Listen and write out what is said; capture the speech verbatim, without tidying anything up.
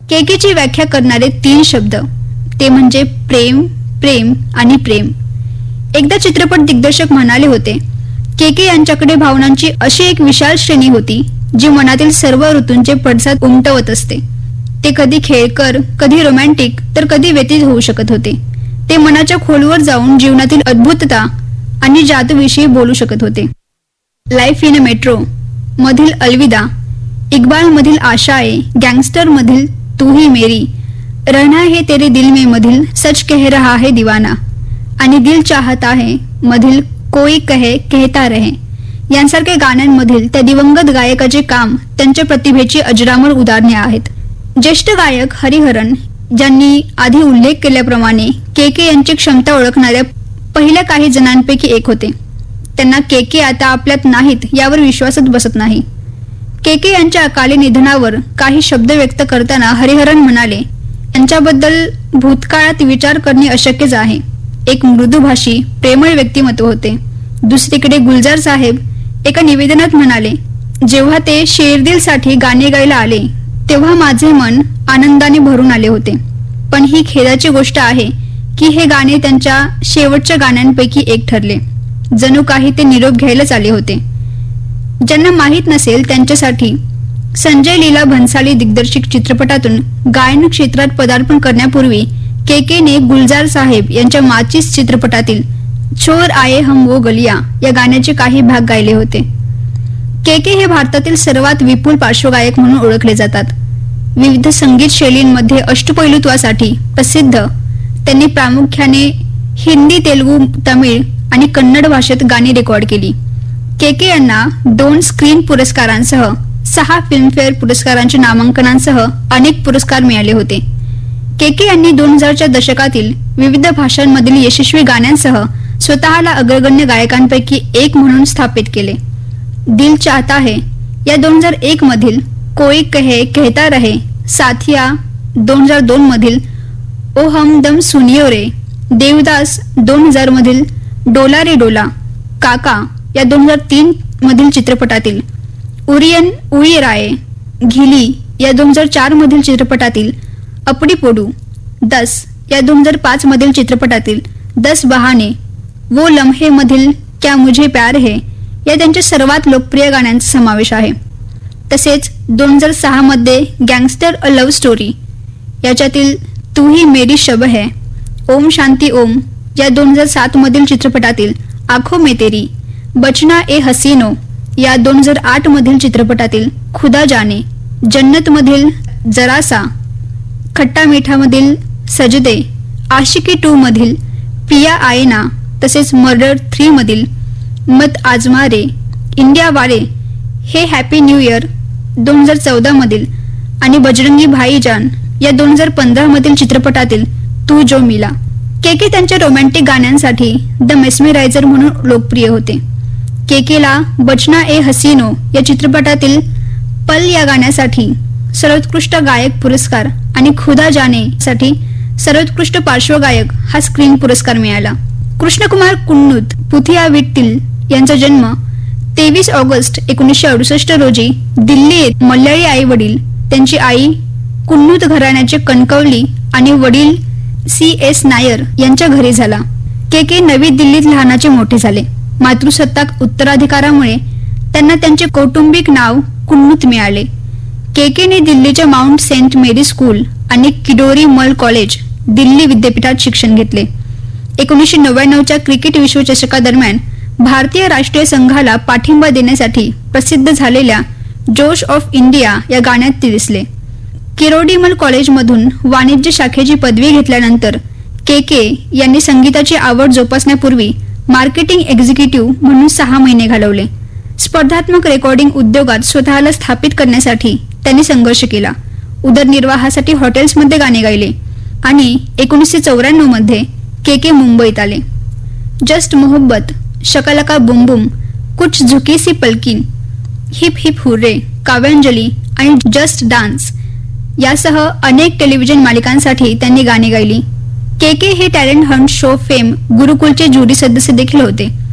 केकेची व्याख्या करणारे तीन शब्द, ते म्हणजे प्रेम, प्रेम आणि प्रेम. एकदा चित्रपट दिग्दर्शक म्हणाले होते, केके यांच्याकडे भावनांची अशी एक विशाल श्रेणी होती जी मनातील सर्व ऋतूंचे पडसाद उमटवत असते. ते कधी खेळकर, कधी रोमॅन्टिक तर कधी व्यतीत होऊ शकत होते. ते मनाच्या खोलवर जाऊन जीवनातील अद्भुतता आणि जादूविषयी बोलू शकत होते. लाईफ इन अ मेट्रो मधील अलविदा, इक्बाल मधील आशाए, गँगस्टर मधील तू ही मेरी, रहना है तेरे दिल में मधील सच कह रहा है दीवाना आणि दिल चाहता है मधील कोई कहे कहता रहे यांसारख्या गाण्यांमधील त्या दिवंगत गायकाचे काम त्यांच्या प्रतिभेची अजरामर उदाहरणे आहेत. ज्येष्ठ गायक हरिहरन, ज्यांनी आधी उल्लेख केल्याप्रमाणे केके यांची क्षमता ओळखणाऱ्या पहिल्या काही जणांपैकी एक होते. त्यांना केके आता आपल्यात नाहीत यावर विश्वासच बसत नाही. केके यांच्या अकाली निधनावर काही शब्द व्यक्त करताना हरिहरन म्हणाले, यांच्याबद्दल भूतकाळात विचार करणे अशक्यच आहे. एक मृदुभाषी, प्रेमळ व्यक्तिमत्व होते. दुसरीकडे गुलजार साहेब एका निवेदनात म्हणाले, जेव्हा ते शेरदिलसाठी गाणे गायला आले तेव्हा माझे मन आनंदाने भरून आले होते. पण ही खेदाची गोष्ट आहे की हे गाणे त्यांच्या शेवटच्या गाण्यांपैकी एक ठरले. जणू काही ते निरोप घ्यायलाच आले होते. ज्यांना माहीत नसेल त्यांच्यासाठी संजय लीला भंसाली दिग्दर्शित चित्रपटातून गायन क्षेत्रात पदार्पण करण्यापूर्वी केकेने गुलजार साहेब यांच्या माचीस चित्रपटातील चोर आये हम वो गलिया या गाण्याचे काही भाग गायले होते. केके हे भारतातील सर्वात विपुल पार्श्वगायक म्हणून ओळखले जातात. विविध संगीत शैलींमध्ये अष्टपैलुत्वासाठी प्रसिद्ध, त्यांनी प्रामुख्याने हिंदी, तेलुगू, तमिळ आणि कन्नड भाषेत गाणी रेकॉर्ड केली. केके यांना दोन स्क्रीन पुरस्कारांसह सहा फिल्मफेअर पुरस्कारांच्या नामांकनांसह अनेक पुरस्कार मिळाले होते. केके यांनी दोन हजारच्या दशकातील विविध भाषांमधील यशस्वी गाण्यांसह स्वतःला अग्रगण्य गायकांपैकी एक म्हणून स्थापित केले. दिल चाहता है या दोन हजार एक मधील, कोई कहे कहता रहे, साथिया दोन हजार दोन मधील, ओ हमदम सुनियो रे, देवदास दोन हजार मधील, डोला रे डोला, काका या दोन हजार तीन मधील चित्रपटातील, उरियन उळीराये, घिली या दोन हजार चार मधील चित्रपटातील, अपडी पोडू, दस या दोन हजार पाच मधील चित्रपटातील, दस बहाने, वो लम्हे मधील क्या मुझे प्यार है या त्यांच्या सर्वात लोकप्रिय गाण्यांचा समावेश आहे. तसेच दोन हजार सहा मध्ये गँगस्टर अ लव्ह स्टोरी याच्यातील तू ही मेरी शब है, ओम शांती ओम या दोन हजार सात मधील चित्रपटातील, आंखों में तेरी, बचना ए हसीनो या दोन हजार आठ मधील चित्रपटातील, खुदा जाने, जन्नत मधील जरासा, खट्टा मीठा मधील सजदे, आशिकी टू मधील पिया आयना, तसेच मर्डर थ्री मधील मत आजमा रे, इंडिया वाले, हे हॅपी न्यू इयर दोन हजार चौदा मधील आणि बजरंगी भाईजान या दोन हजार पंधरा मधील चित्रपटातील तू जो मिला. केके त्यांच्या रोमॅन्टिक गाण्यांसाठी द मेस्मेरायझर म्हणून लोकप्रिय होते. केकेला बचना ए हसीनो या चित्रपटातील पल या गाण्यासाठी सर्वोत्कृष्ट गायक पुरस्कार आणि खुदा जाने साठी सर्वोत्कृष्ट पार्श्वगायक हा स्क्रीन पुरस्कार मिळाला. कृष्णकुमार कुन्नुत पुथिया विट्टील यांचा जन्म तेवीस ऑगस्ट एकोणीसशे अडुसष्ट रोजी दिल्ली येथे मल्याळी आई वडील, त्यांची आई कुन्नुत घराण्याचे कणकवली आणि वडील सी एस नायर यांच्या घरी झाला. केके नवी दिल्लीत लहानाचे मोठे झाले. मातृसत्ताक उत्तराधिकारामुळे त्यांना त्यांचे कौटुंबिक नाव कुन्नुत मिळाले. केकेने दिल्लीच्या माउंट सेंट मेरी स्कूल आणि किडोरी मल कॉलेज, दिल्ली विद्यापीठात शिक्षण घेतले. एकोणीसशे नव्याण्णवच्या क्रिकेट विश्वचषकादरम्यान भारतीय राष्ट्रीय संघाला पाठिंबा देण्यासाठी प्रसिद्ध झालेल्या जोश ऑफ इंडिया या गाण्यात ते दिसले. किरोडीमल कॉलेजमधून वाणिज्य शाखेची पदवी घेतल्यानंतर केके यांनी संगीताची आवड जोपासण्यापूर्वी मार्केटिंग एक्झिक्युटिव्ह म्हणून सहा महिने घालवले. स्पर्धात्मक रेकॉर्डिंग उद्योगात स्वतःला स्थापित करण्यासाठी त्यांनी संघर्ष केला. उदरनिर्वाहासाठी हॉटेल्समध्ये गाणे गायले आणि एकोणीसशे चौऱ्याण्णव मध्ये केके मुंबईत आले. जस्ट मोहब्बत, शकलका बुम बुम, कुछ झुकी सी पलकीन, हिप हिप हुर्रे, काव्यांजली आणि जस्ट डान्स यासह अनेक टेलिव्हिजन मालिकांसाठी त्यांनी गाणी गायली. केके हे talent Hunt show fame गुरुकुलचे jury सदस्य देखील होते.